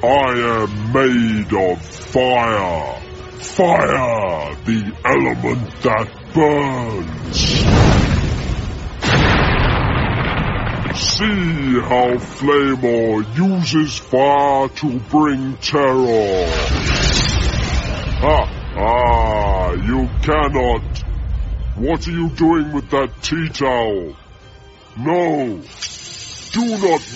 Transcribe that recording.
I am made of fire. Fire, the element that burns. See how Flamor uses fire to bring terror. You cannot. What are you doing with that tea towel? No, do not